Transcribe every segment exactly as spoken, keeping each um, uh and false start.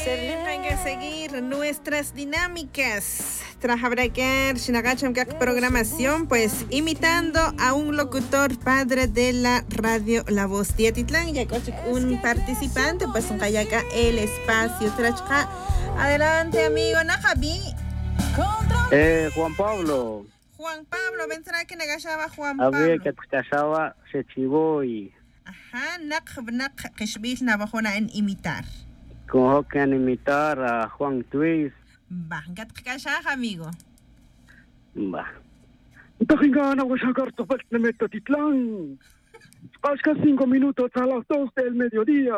Hay que seguir nuestras dinámicas. Tras abracar Shinagacham Kak programación, pues imitando a un locutor padre de la radio La Voz de Atitlán, ya un participante, pues un kayaka el espacio. Trachka. Adelante, amigo. Najabi. Eh, Juan Pablo. Juan Pablo, vendrá que negashaba Juan Pablo. Había que escuchaba se chivó y. Ajá, nak nak kishbish nabajona en imitar. Como que en imitar a Juan Twist. Va, gat kashah, amigo. Va. Tajingana voy a sacar tu parte de Atitlán. Hasta cinco minutos a las dos del mediodía.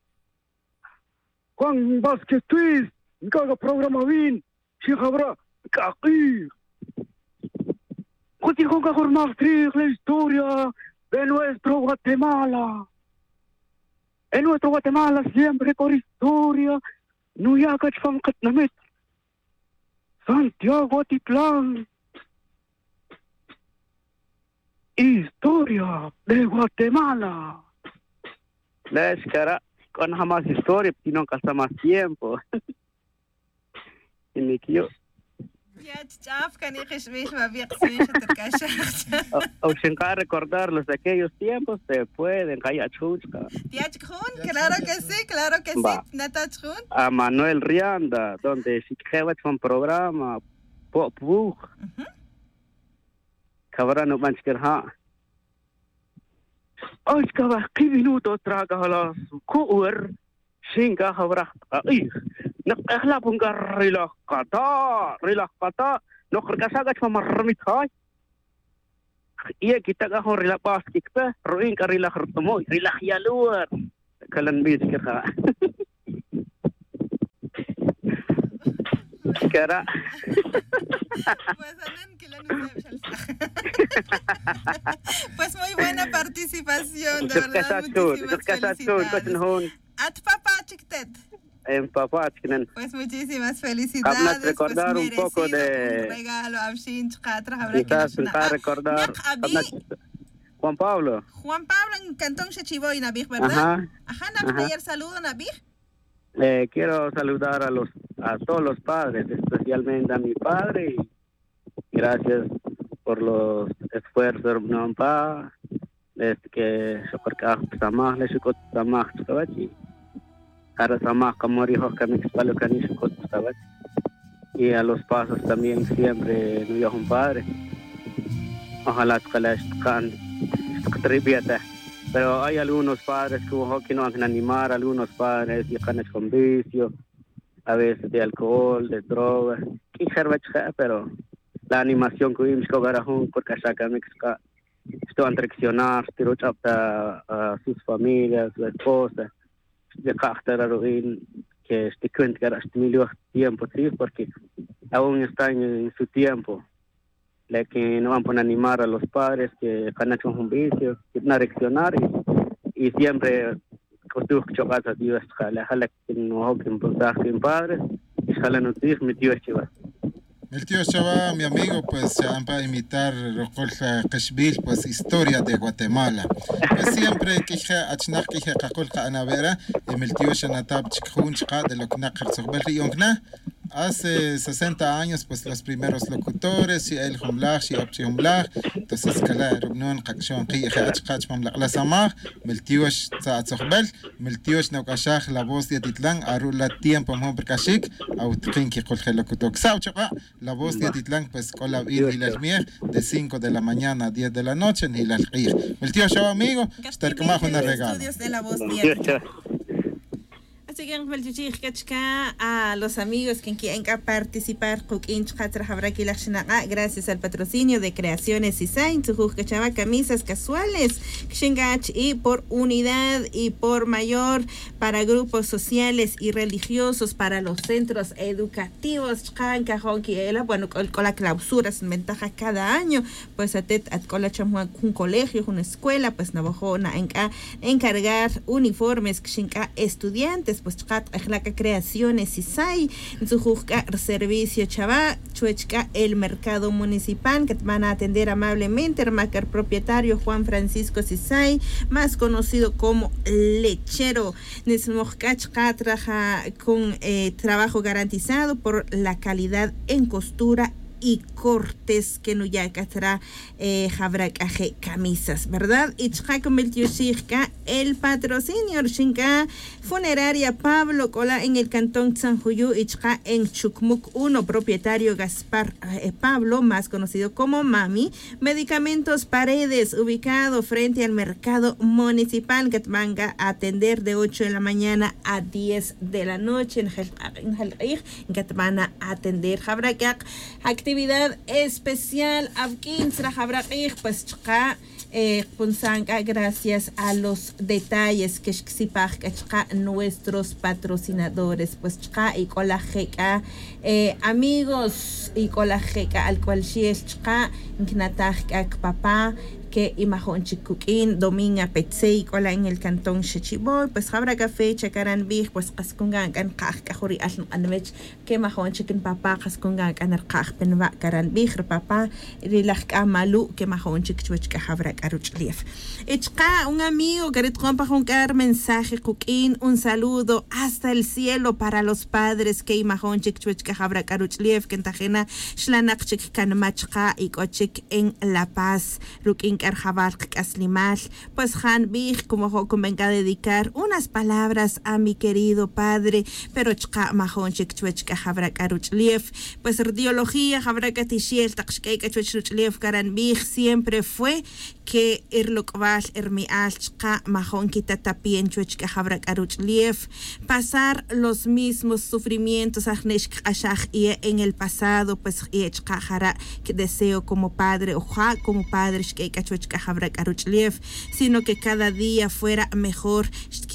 Juan Vázquez Twist, cada programa bien, si habrá que Contigo que formar la historia de nuestro Guatemala. En nuestro Guatemala siempre con historia, no ya que Katnamet. Santiago Atitlán. Historia de Guatemala. La escara con jamás historia, sino que hasta más tiempo. Y me quiero. Ya, chaf, can ich mich mal wirklich O sin recordar los de aquellos tiempos, se pueden, calla chuchka. Claro que sí, claro que sí. Natachun. A Manuel Rianda, donde si quedas un programa, pop book. Cabrón, no manches que ha. Ay, cabrón, qué minuto traga las kuur, singa habrá ahí. Nakakla pong relax kata, relax kata. No kerkasagat mamarmit hay. Iya kita ka hon relax paskik pa, roin ka relax rtomo, relax ya luar. Kalan bis kira. Kira. Pues muy buena participación, de verdad. Muchísimas felicidades. At papá chictet. En papá, pues muchísimas felicidades. Recordar pues un poco de un regalo a quizás recordar Juan Pablo. Juan Pablo en Cantón Chechiboy, Nabig, ¿verdad? Ajá. Ajá, ayer saludo, Nabig. Eh, quiero saludar a los a todos los padres, especialmente a mi padre, y gracias por los esfuerzos, no pa, es que yo porque hasta más le chico más y ahora sama kamoriho kami palo kanis kot sabes y a los pasos también siempre no yo un padre ojalá que les can tribiata pero hay algunos padres que ojo que no han animar algunos padres y canes con vicio a veces de alcohol de drogas y cerveza pero la animación que vimos que ahora un porque saca mexica esto a traccionar tiro chapta a sus familias la esposa de carácter heroína que este cuenta que este medio tiempo sí porque aún están en su tiempo la que no van a animar a los padres que han hecho un vicio que van a reaccionar y, y siempre costó que chocar a Dios la jala que no que impulsar sin padres y jala no dice mi tío chiva. El tío Chava, mi amigo, pues se van para imitar Rocolja Kashbil, pues historia de Guatemala. Pues siempre que dije, achnaq que dije, Cacolja Anavera, y el tío Shanatab Chikhun Chka de lo que Nakar Sogbel Yongna. Hace sesenta años, pues los primeros locutores, y el Humlach, y Opchi Humlach, entonces, Kala, Rubnon, Kakshon, Kiyah, Achkach, Mamlak, La Samar, Meltios, Tzatzokbel, Meltios, Naukashach, La Voz de Atitlán, Arula Tiempo, Mombrkashik, Autkinki, Kolje Locutok, Sauchaka, La Voz de Atitlán, pues, con la vida y las mier, de cinco de la mañana a diez de la noche, ni las rir. Meltios, yo amigo, estar como una regalo. Estudios de La Voz de Atitlán. Así que a los amigos que quieren participar gracias al patrocinio de Creaciones Design, camisas casuales y por unidad y por mayor para grupos sociales y religiosos, para los centros educativos. Bueno, con la clausura sin ventaja cada año, pues a un colegio, una escuela, pues Navajona encargar uniformes estudiantes pues chqat ejlaca creaciones isay zujujka servicio chava chuechka el mercado municipal que van a atender amablemente el macar propietario Juan Francisco Sisay, más conocido como Lechero. Nesmojka chqat trabaja con eh, trabajo garantizado por la calidad en costura y cortes que no ya catra eh, jabrakaje camisas, ¿verdad? Y chqa convirtióshika el patrocinio shinka funeraria Pablo Cola en el cantón San Juyu y chqa en Chukmuk uno, propietario Gaspar eh, Pablo, más conocido como Mami, medicamentos Paredes, ubicado frente al mercado municipal que manga a atender de ocho de la mañana a diez de la noche en que van a atender jabrakak actividad especial Abkin Trajabraqih, pues chqa eh, punsanka, gracias a los detalles que xipaj chqa nuestros patrocinadores, pues chqa y colajeca eh, amigos y colajeca al cual si es chqa nknatajkak papá que imajon chikukin dominga petsei cola en el cantón Chechiboy, pues habrá café chacaran big pues kaskungan kan qaj kahuri al anmech que majon chikin papá kaskungan kan qaj penwa karan big papá rilaj malu que majon chikchuch ka habrá karuchlief ichqa un amigo que retcompa juncar mensaje kukin, un saludo hasta el cielo para los padres que imajon chikchuch ka habrá karuchlief que tajena shlanak chik kan machqa y kochik en La Paz rukin pues Han Big como Joko venga a dedicar unas palabras a mi querido padre, pero chqa mahon chikchuechka habra karuchlief, pues radiología habra katishiel takshkeika chuchlief karan Big siempre fue que irlokval ermial chqa mahon kitatapien chuechka habra karuchlief, pasar los mismos sufrimientos ajneshk ashaj y en el pasado, pues y chqa jara que deseo como padre o ja como padre shkeika sino que cada día fuera mejor,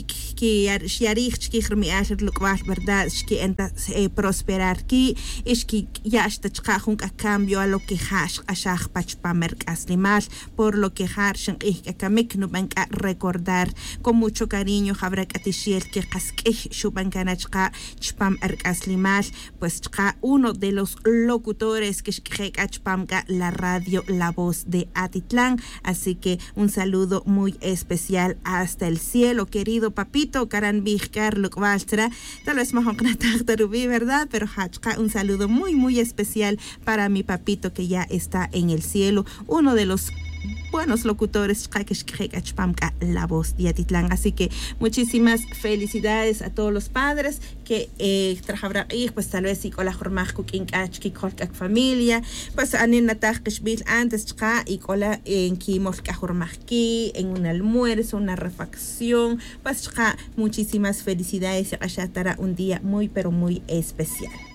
verdad, que prosperar que es que ya está a cambio a lo que hash ashach pachpamerk aslimal, por lo que hash kamek no van a recordar con mucho cariño habrá katishiel que kaskeh shubankanachka chpam erk aslimal, pues uno de los locutores que chpamka la radio La Voz de Atitlán. Así que un saludo muy especial hasta el cielo, querido papito, Karan Bihkar Lukvalstra, tal vez Rubí, ¿verdad? Pero un saludo muy, muy especial para mi papito que ya está en el cielo, uno de los buenos locutores La Voz de Atitlán. Así que muchísimas felicidades a todos los padres que eh, trabajan pues tal vez y con la jornada cooking catch con la familia, pues anin nataj kishbil antes chqa y con la en kimol kahormaki en un almuerzo, una refacción, pues chqa muchísimas felicidades y allá estará un día muy pero muy especial.